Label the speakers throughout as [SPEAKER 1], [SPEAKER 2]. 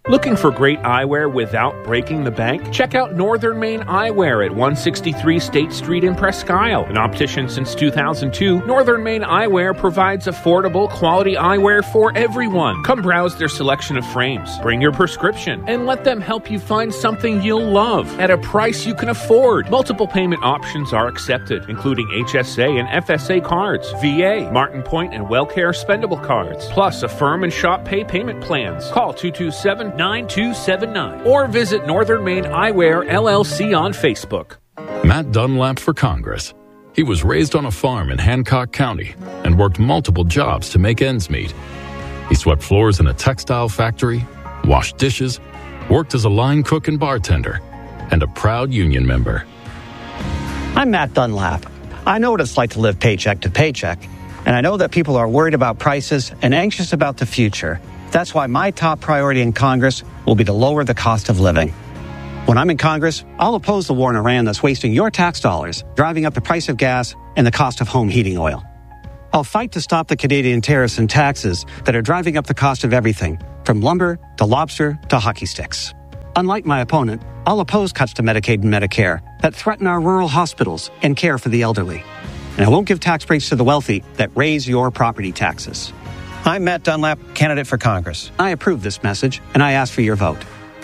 [SPEAKER 1] Looking for great eyewear without breaking the bank? Check out Northern Maine Eyewear at 163 State Street in Presque Isle. An optician since 2002, Northern Maine Eyewear provides affordable, quality eyewear for everyone. Come browse their selection of frames, bring your prescription, and let them help you find something you'll love at a price you can afford. Multiple payment options are accepted, including HSA and FSA cards, VA, Martin Point, and WellCare spendable cards, plus Affirm and Shop Pay payment plans. Call 227-9279 or visit Northern Maine Eyewear LLC on Facebook.
[SPEAKER 2] Matt Dunlap for Congress. He was raised on a farm in Hancock County and worked multiple jobs to make ends meet. He swept floors in a textile factory, washed dishes, worked as a line cook and bartender, and a proud union member.
[SPEAKER 3] I'm Matt Dunlap. I know what it's like to live paycheck to paycheck, and I know that people are worried about prices and anxious about the future. That's why my top priority in Congress will be to lower the cost of living. When I'm in Congress, I'll oppose the war in Iran that's wasting your tax dollars, driving up the price of gas and the cost of home heating oil. I'll fight to stop the Canadian tariffs and taxes that are driving up the cost of everything, from lumber to lobster to hockey sticks. Unlike my opponent, I'll oppose cuts to Medicaid and Medicare that threaten our rural hospitals and care for the elderly. And I won't give tax breaks to the wealthy that raise your property taxes. I'm Matt Dunlap, candidate for Congress. I approve this message, and I ask for your vote.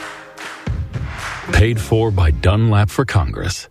[SPEAKER 2] Paid for by Dunlap for Congress.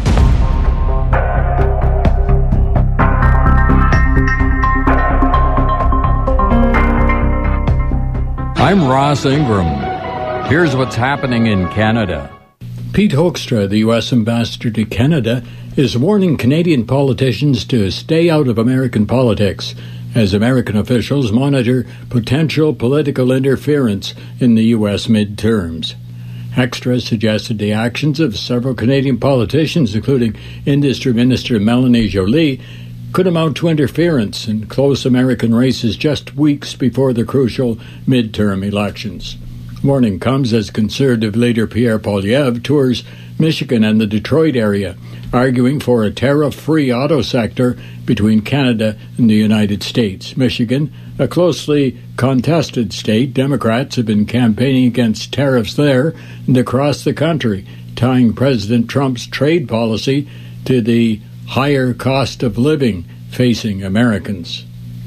[SPEAKER 4] I'm Ross Ingram. Here's what's happening in Canada.
[SPEAKER 5] Pete Hoekstra, the U.S. ambassador to Canada, is warning Canadian politicians to stay out of American politics as American officials monitor potential political interference in the U.S. midterms. Hoekstra suggested the actions of several Canadian politicians, including Industry Minister Melanie Joly, could amount to interference in close American races just weeks before the crucial midterm elections. Warning comes as Conservative leader Pierre Poilievre tours Michigan and the Detroit area, arguing for a tariff-free auto sector between Canada and the United States. Michigan, a closely contested state, Democrats have been campaigning against tariffs there and across the country, tying President Trump's trade policy to the higher cost of living facing Americans.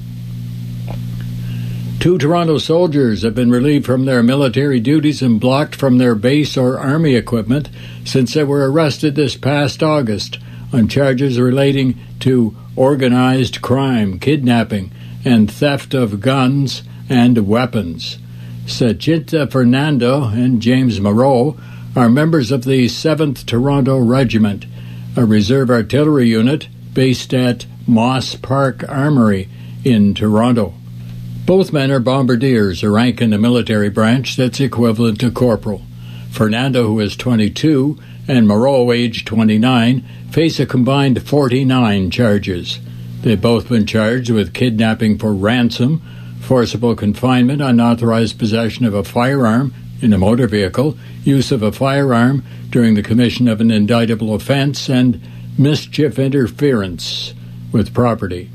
[SPEAKER 5] 2 Toronto soldiers have been relieved from their military duties and blocked from their base or army equipment since they were arrested this past August on charges relating to organized crime, kidnapping, and theft of guns and weapons. Sachinta Fernando and James Moreau are members of the 7th Toronto Regiment, a reserve artillery unit based at Moss Park Armory in Toronto. Both men are bombardiers, a rank in the military branch that's equivalent to corporal. Fernando, who is 22, and Moreau, aged 29, face a combined 49 charges. They've both been charged with kidnapping for ransom, forcible confinement, unauthorized possession of a firearm in a motor vehicle, use of a firearm during the commission of an indictable offense, and mischief interference with property.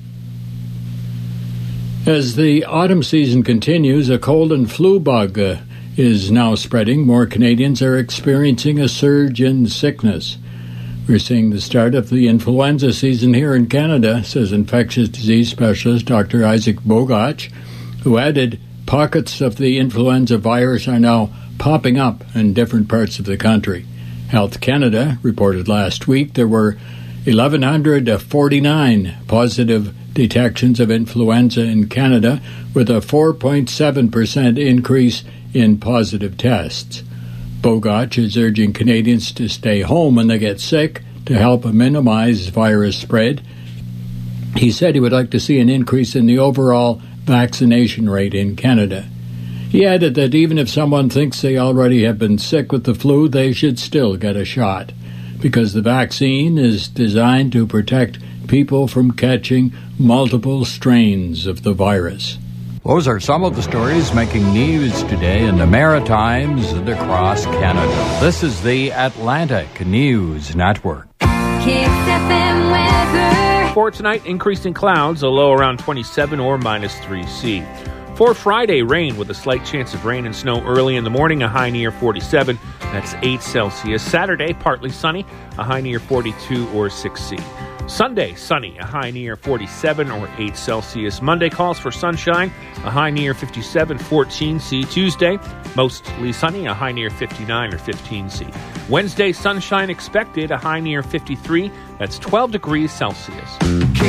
[SPEAKER 5] As the autumn season continues, a cold and flu bug is now spreading. More Canadians are experiencing a surge in sickness. We're seeing the start of the influenza season here in Canada, says infectious disease specialist Dr. Isaac Bogach, who added pockets of the influenza virus are now popping up in different parts of the country. Health Canada reported last week there were 1,149 positive detections of influenza in Canada, with a 4.7% increase in positive tests. Bogach is urging Canadians to stay home when they get sick to help minimize virus spread. He said he would like to see an increase in the overall vaccination rate in Canada. He added that even if someone thinks they already have been sick with the flu, they should still get a shot, because the vaccine is designed to protect people from catching multiple strains of the virus.
[SPEAKER 4] Those are some of the stories making news today in the Maritimes and across Canada. This is the Atlantic News Network.
[SPEAKER 6] Kicks FM weather.
[SPEAKER 1] For tonight, increasing clouds, a low around 27 or minus 3 C. For Friday, rain with a slight chance of rain and snow early in the morning, a high near 47. That's 8 Celsius. Saturday, partly sunny, a high near 42 or 6C. Sunday, sunny, a high near 47 or 8 Celsius. Monday calls for sunshine, a high near 57, 14C. Tuesday, mostly sunny, a high near 59 or 15C. Wednesday, sunshine expected, a high near 53. That's 12 degrees Celsius.